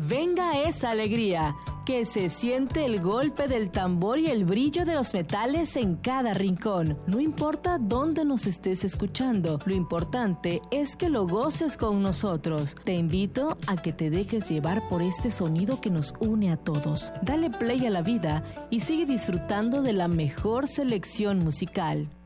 venga esa alegría, que se siente el golpe del tambor y el brillo de los metales en cada rincón. No importa dónde nos estés escuchando, lo importante es que lo goces con nosotros. Te invito a que te dejes llevar por este sonido que nos une a todos. Dale play a la vida y sigue disfrutando de la mejor selección musical.